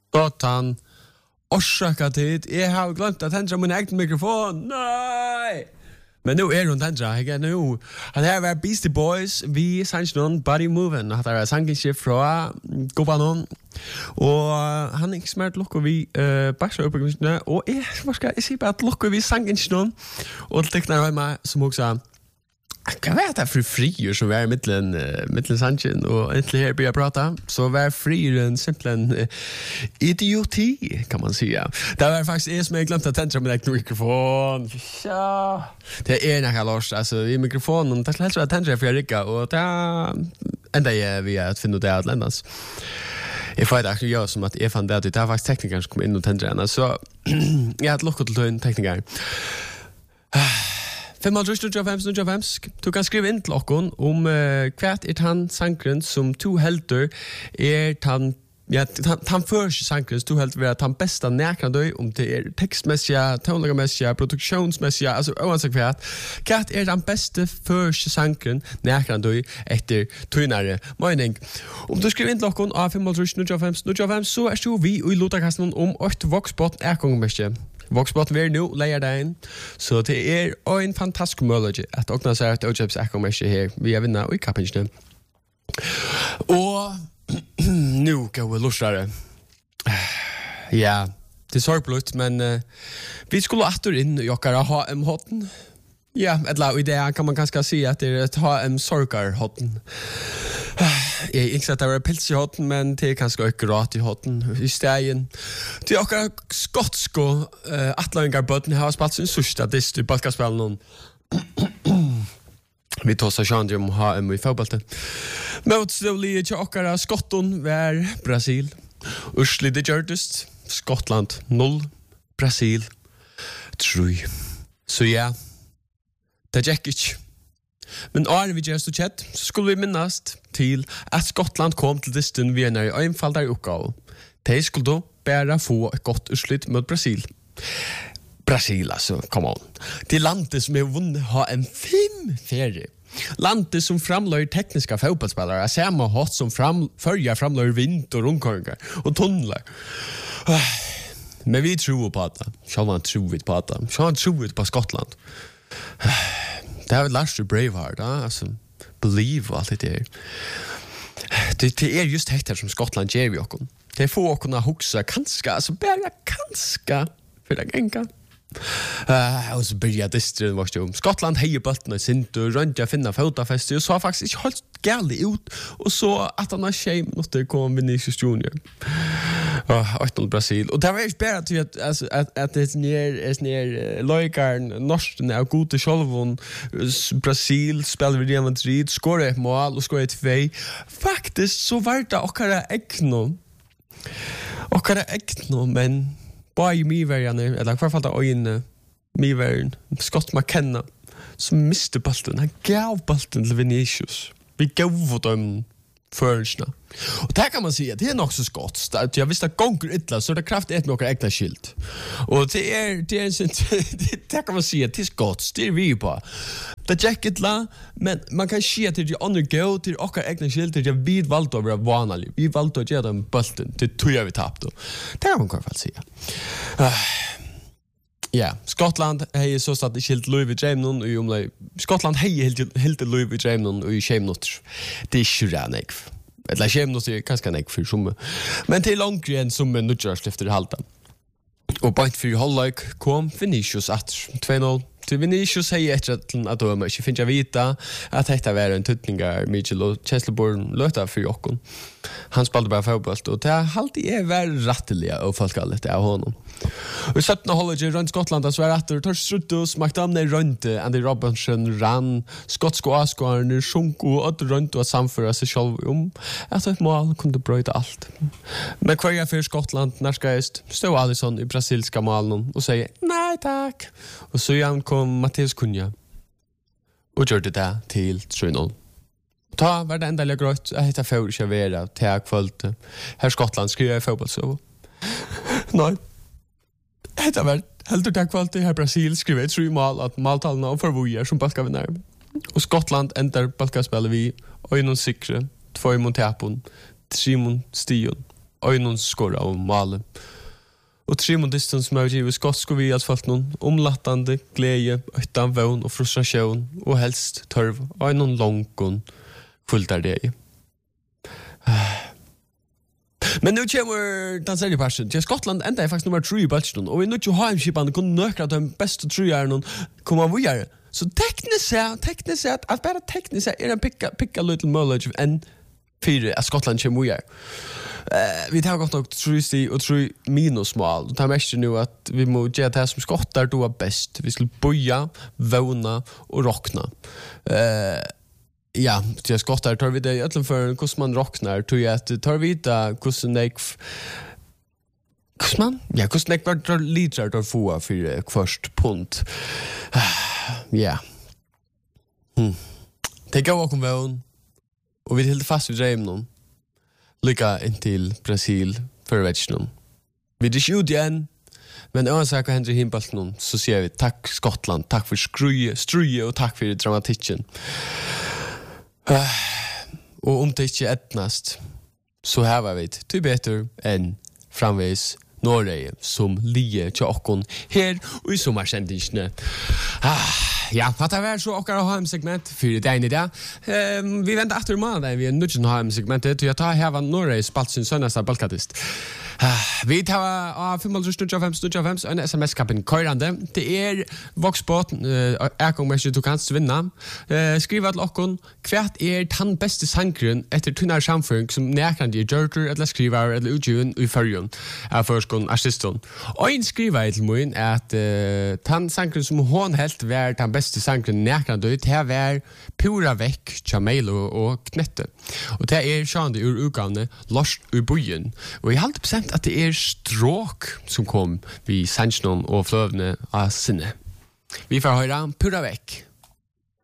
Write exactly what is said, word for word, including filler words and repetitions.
Satan. Orsaka tid. Jag har glömt att tända min egen mikrofon. Nej! Men nu är hon tända. Jag är nu. Han här var Beastie Boys. Vi sanns någon Body Movin'. Han har sankinskip fra Gobanon. Og han ikke smert lukker vi uh, bakser oppbyggelsene. Og jeg, hva skal jeg si bare at lukker vi sankinskip. Og det tekner jeg meg som også kan være det for frier som er i midtelen, uh, midtelen sannsyn og egentlig her blir jeg prata så var frieren simpelthen uh, idioti, kan man säga. Det var faktisk jeg som jeg glemte å tente med deg mikrofon. Ja. Det er nekka lors, altså i mikrofonen, det er helst å tente for jeg rikka, og det enda jeg vi er at finne ut det at lendans. Jeg får det akkurat gjøre som at jeg fann det at det er faktisk teknikeren som kom inn og tente henne, så jeg har lukket til en tekniker. fem null fem null fem Du kan skrive inn til okken om uh, hvert er han sankren som to helter er han ja, han første sankren to helter er han bästa nærkene døy om det er tekstmessige, tonelagermessige, produksjonsmessige, altså oansett hvert. Hvert er han beste første sankren nærkene døy etter tøynare mening. Om du skriver inn til okken av fem null null fem null fem så er jo vi i Lotakasten om åtte voksbåten er kongemessige. Voxbot ver nu leier dagen. Så det er en fantastisk mulighet at åkna seg at Ojebs ekkomerske her. Vi er vinner i kappingene. Og nu går vi lustere. Ja, det er sorgblutt, men uh, vi skulle atter inn i okkara H M-hotten. Ja, eller i det kan man kanskje si at det er et H M-sorgar-hotten. Jeg er ikke sett at det var pils i hotten, men det er kanskje ikke rat i hotten i stegen. Det er akkurat skotsko uh, atlavingar bøtten har spalt sin sørste dist i balkaspillen. Vi tar seg kjandre om H M i fotballet. Motståelig til akkurat skotten var Brasil. Ursli det gjørtest. Skottland null. Brasil tre. Så ja, det gikk ikke. Men åren vi gjør så kjett, så skulle vi minnast til at Skottland kom til disten vi er nøy og innfalder i oppgave. De skulle da bare få et godt utslitt mot Brasil. Brasil, altså, come on. Det landet som er vunnet har en fem ferie. Landet som framløyer tekniska fotballspillere er samme hatt som fram, førger framløyer vind og rundkøringer og tunnler. Men vi tror på det. Sjålvan tror vi på det. Sjålvan tror vi på Skottland. Det har vi lært til Braveheart, ja? Altså, believe og alt det der. Det, det er just det som Skottland gjør vi okkur. Det er få okkur å huksa kanska, altså bare kanska, for det genka. Uh, og så byrja distrin var det om Skottland heier bøltene i sint og rønt jeg finna fotafester og så har faktisk ikke holdt gærlig ut og så at han har shame når det kom Vinicius Junior uh, åtte null Brasil og det var ikke bare til at, altså, at, at det er nær, er nær løykaren norskene av gode sjolvun Brasil spiller vi Real Madrid skårer et mål og skårer et vei faktisk så var det okkara ekno okkara ekno men bara i mivärjarna eller kvar fall av ögonen mivärjan Scott McKenna som miste bollen han gav bollen till Vinicius vi gav dem förnsna och där kan man säga det är nog så skott att jag visste gånger illa så det kraft ett några egna skilt och det är det är det kan man säga det är skott det är vi på det jacket la men man kan se att det är undergo till och egna skilt det är vid valt över vanligt vi valt att ge dem bollen det tror jag vi tappade det kan man i alla fall säga ja, Skottland hei så satt ikke helt Louis Jameson og omlai Skottland hei helt helt Louis Jameson og i Shamenutter. Det er ikke rænek. Eller Shamenutter er kanskje nek for summe. Men til langere enn summe nutjarslyfter i halta. Og bant for halvleik kom Vinicius at to noll til Vinicius hei etter at døme ikke finner jeg vita at dette var en tøtninger Mitchell og Chesleyborn løta for jokken. Han spalte bare fotball og det halte jeg var rattelige og folkallet av honom. Og i syttende holdet i rundt Skottland så var etter Tors Struttus, McDominay rundt, Andy Robinson rann, skotsko avskårene, sjunko og rundt og samføra seg selv om at et mål kunne brøyde alt. Men hver jeg for Skottland nærskast stod Alisson i brasilska målen og sier nei takk. Og så igjen kom Mathias Cunha og gjorde det til tre noll. Ta var det endelig grøtt at dette får ikke være til kvølte. Her Skottland skriver jeg fotballsøv. Nei. Dette var helt til kvølte her Brasil skriver jeg tre mål at maltallene og forvojer som balkavinner. Og Skottland ender balkaspillet vi og innom sikre, två mot Japon, tre mot Stion. øynene skåret av malen. Og tre modisten som har givet skotsko vi at folk noen omlattande, glede, utan vøn og frustrasjon, og helst tørv, og noen langon fullt er det i. Men nu kommer den serien person. Ja, Skottland enda er faktisk nummer tre i Balston, og vi nødt til å ha en skipene, kunne nøkre at de beste trojerne kommer av videre. Så teknisk sett, teknisk sett, at bare teknisk sett er en pikka, pikka little mulig enn fire at Skottland kommer videre. Uh, vi tar godt nok tre sti og tre minusmål. Det tar mest nu at vi må gjøre det som skottar då er best. Vi skal boja, våna og rokna. Uh, ja, til skottar tar vi det i øtlen for hvordan man roknar. Tror jeg at tar vi det hvordan jeg... Hvordan man? Ja, hvordan jeg bare lidrar til å få for først punt. Ja. Hmm. Tenk av åkken vån. Og vi hilder fast vid dreim noen. Lycka intill Brasil för veckan. Vi är inte ut igen, men oavsett vad händer i himbalten så säger vi tack Skottland, tack för struje, struje och tack för dramatiken. Uh, och om det inte är etnast så har vi det till bättre än framvis Norge som ligger till åkon här och i sommarsändningarna. Ah, ja, för det var så åker att ha en segment för det ena där. Um, vi väntar efter månaden, vi är nödvändigt att ha en segment. Jag tar här var Norge spalt sin söndagsdag balkatist. Vi tar av fem fem fem fem en sms-kappen køyrande. Det er Voxbot, jeg kommer ikke til å kanskje vinne. Skriv til åkken, hvert er den beste sangren etter tunnar samfunn som nekrande er gjørter, eller skriver, eller utgiven i førjen av førskånd artisten. Og en skriver til min at uh, den sangren som hun helt var den beste sangren nekrande, det var pura vekk, Jamelo og Knette. Og det er sjående ur utgavne Lost ur byen. Og jeg har alltid bestemt at det er stråk som kom vid Sanchnon og fløvene av sinne. Vi får høre pura vekk.